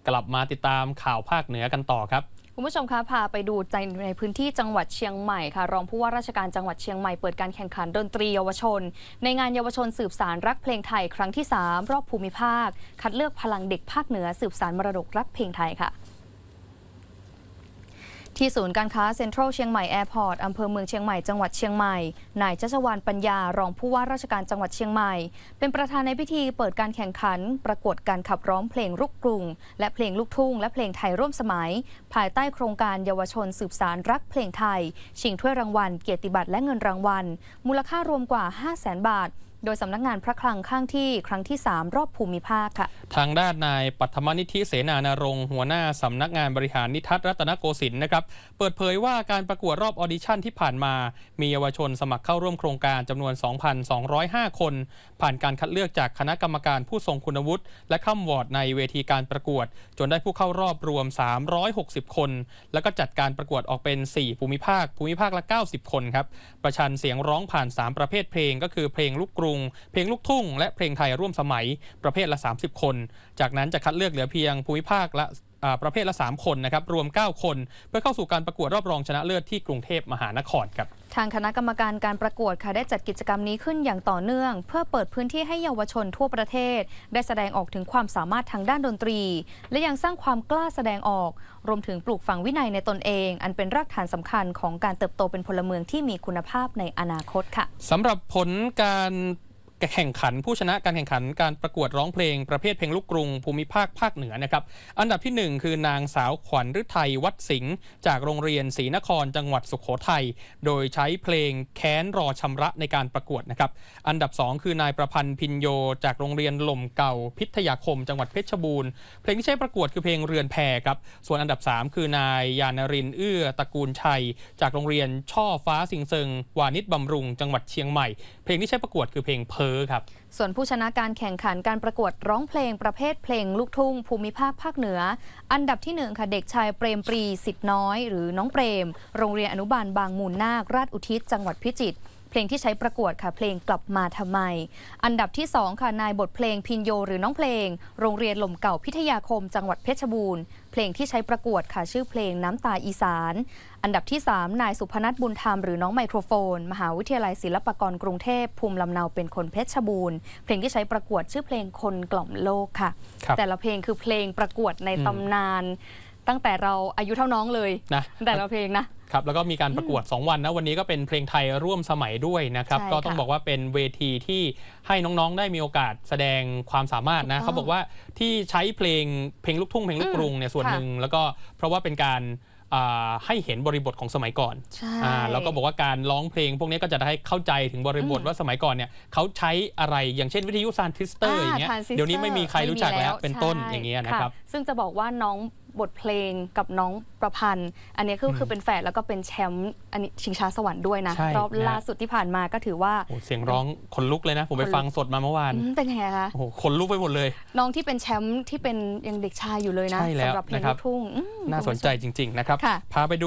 กลับมาติดตามข่าวภาคเหนือกันต่อครับคุณผู้ชมคะพาไปดูในพื้นที่จังหวัดเชียงใหม่ค่ะรองผู้ว่าราชการจังหวัดเชียงใหม่เปิดการแข่งขันดนตรีเยาวชนในงานเยาวชนสืบสารรักเพลงไทยครั้งที่3รอบภูมิภาคคัดเลือกพลังเด็กภาคเหนือสืบสารมรดกรักเพลงไทยค่ะที่ศูนย์การค้าเซ็นทรัลเชียงใหม่แอร์พอร์ตอำเภอเมืองเชียงใหม่จังหวัดเชียงใหม่นายชัชวาลปัญญารองผู้ว่าราชการจังหวัดเชียงใหม่เป็นประธานในพิธีเปิดการแข่งขันประกวดการขับร้องเพลงลูกกรุงและเพลงลูกทุ่งและเพลงไทยร่วมสมัยภายใต้โครงการเยาวชนสืบสารรักเพลงไทยชิงถ้วยรางวัลเกียรติบัตรและเงินรางวัลมูลค่ารวมกว่า 500,000 บาทโดยสำนักงานพระคลังข้างที่ครั้งที่3รอบภูมิภาคค่ะทางด้านนายปัทมนิธิเสนานรงค์หัวหน้าสำนักงานบริหารนิทัศน์รัตนโกสินทร์นะครับเปิดเผยว่าการประกวดรอบออดิชั่นที่ผ่านมามีเยาวชนสมัครเข้าร่วมโครงการจำนวน 2,205 คนผ่านการคัดเลือกจากคณะกรรมการผู้ทรงคุณวุฒิและข้ามวอร์ดในเวทีการประกวดจนได้ผู้เข้ารอบรวม360คนแล้วก็จัดการประกวดออกเป็น4ภูมิภาคละ90คนครับประชันเสียงร้องผ่าน3ประเภทเพลงก็คือเพลงลูกกรุงเพลงลูกทุ่งและเพลงไทยร่วมสมัยประเภทละ30คนจากนั้นจะคัดเลือกเหลือเพียงภูมิภาคละประเภทละ3คนนะครับรวม9คนเพื่อเข้าสู่การประกวดรอบรองชนะเลิศที่กรุงเทพมหานครครับทางคณะกรรมการการประกวดค่ะได้จัดกิจกรรมนี้ขึ้นอย่างต่อเนื่องเพื่อเปิดพื้นที่ให้เยาวชนทั่วประเทศได้แสดงออกถึงความสามารถทางด้านดนตรีและยังสร้างความกล้าแสดงออกรวมถึงปลูกฝังวินัยในตนเองอันเป็นรากฐานสำคัญของการเติบโตเป็นพลเมืองที่มีคุณภาพในอนาคตค่ะสำหรับผลการแข่งขันผู้ชนะการแข่งขันการประกวดร้องเพลงประเภทเพลงลูกกรุงภูมิภาคภาคเหนือนะครับอันดับที่1คือนางสาวขวัญฤทัยวัดสิงห์จากโรงเรียนศรีนครจังหวัดสุโขทัยโดยใช้เพลงแค้นรอชำระในการประกวดนะครับอันดับ2คือนายประพันธ์พินโยจากโรงเรียนหล่มเก่าพิทยาคมจังหวัดเพชรบูรณ์เพลงที่ใช้ประกวดคือเพลงเรือนแพครับส่วนอันดับ3คือนายยานรินทร์เอื้อตระกูลชัยจากโรงเรียนช่อฟ้าสิงเซิงวานิชบำรุงจังหวัดเชียงใหม่เพลงที่ใช้ประกวดคือเพลงเพ้อครับส่วนผู้ชนะการแข่งขันการประกวดร้องเพลงประเภทเพลงลูกทุ่งภูมิภาคภาคเหนืออันดับที่1ค่ะเด็กชายเปรมปรีสิทธิ์น้อยหรือน้องเปรมโรงเรียนอนุบาลบางมูลนาคราชอุทิศจังหวัดพิจิตรเพลงที่ใช้ประกวดค่ะเพลงกลับมาทำไมอันดับที่2ค่ะนายบทเพลงพินโยหรือน้องเพลงโรงเรียนหล่มเก่าพิทยาคมจังหวัดเพชรบูรณ์เพลงที่ใช้ประกวดค่ะชื่อเพลงน้ำตาอีสานอันดับที่3นายสุพนัทบุญธรรมหรือน้องไมโครโฟนมหาวิทยาลัยศิลปากรกรุงเทพภูมิลำเนาเป็นคนเพชรบูรณ์เพลงที่ใช้ประกวดชื่อเพลงคนกล่อมโลกค่ะแต่ละเพลงคือเพลงประกวดในตำนานตั้งแต่เราอายุเท่าน้องเลยนะแต่ละเพลงนะครับแล้วก็มีการประกวด2วันนะวันนี้ก็เป็นเพลงไทยร่วมสมัยด้วยนะครับก็ต้องบอกว่าเป็นเวทีที่ให้น้องๆได้มีโอกาสแสดงความสามารถนะเขาบอกว่าที่ใช้เพลงลูกทุ่งเพลงลูกกรุงเนี่ยส่วนหนึ่งแล้วก็เพราะว่าเป็นการให้เห็นบริบทของสมัยก่อนแล้วก็บอกว่าการร้องเพลงพวกนี้ก็จะได้เข้าใจถึงบริบทว่าสมัยก่อนเนี่ยเขาใช้อะไรอย่างเช่นวิทยุทรานซิสเตอร์อย่างเงี้ยเดี๋ยวนี้ไม่มีใครรู้จักแล้วเป็นต้นอย่างเงี้ยนะครับซึ่งจะบอกว่าน้องบทเพลงกับน้องประพันธ์อันนี้คือเป็นแฝดแล้วก็เป็นแชมป์อันนี้ชิงช้าสวรรค์ด้วยนะรอบล่าสุดที่ผ่านมาก็ถือว่าเสียงร้องขนลุกเลยนะผมไปฟังสดมาเมื่อวานเป็นยังไงคะขนลุกไปหมดเลยน้องที่เป็นแชมป์ที่เป็นยังเด็กชายอยู่เลยนะสำหรับเพลงลูกทุ่งน่าสนใจจริงๆนะครับพาไปดู